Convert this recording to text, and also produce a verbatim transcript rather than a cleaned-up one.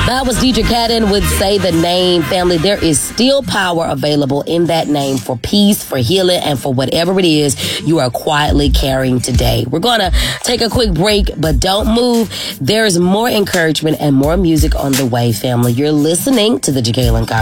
That was Deidre Cadden with Say the Name. Family, there is still power available in that name for peace, for healing, and for whatever it is you are quietly carrying today. We're going to take a quick break, but don't move. There is more encouragement and more music on the way, family. You're listening to the Jacqueline Carr